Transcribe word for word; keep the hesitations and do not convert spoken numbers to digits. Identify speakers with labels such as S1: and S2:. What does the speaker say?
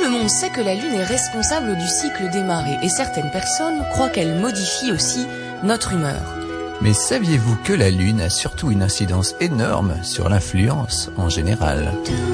S1: le monde sait que la Lune est responsable du cycle des marées et certaines personnes croient qu'elle modifie aussi notre humeur.
S2: Mais saviez-vous que la Lune a surtout une incidence énorme sur l'influence en général ?